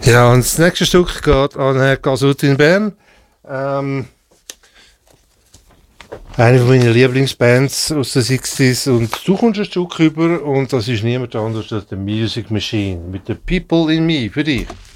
Ja, und das nächste Stück geht an Herrn Gasut in Bern. Eine von meinen Lieblingsbands aus den 60s. Und du kommst ein Stück über und das ist niemand anderes als die Music Machine mit The People in Me für dich.